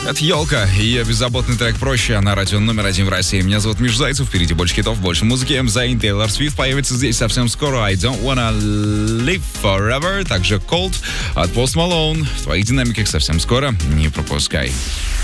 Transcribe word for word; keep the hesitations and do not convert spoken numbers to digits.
Это «Елка» и ее беззаботный трек «Проще» на радио номер один в России. Меня зовут Миш Зайцев, впереди больше хитов, больше музыки. Zayn, Тейлор Свифт появится здесь совсем скоро. I Don't Wanna Live Forever, также Cold от Post Malone. В твоих динамиках совсем скоро, не пропускай.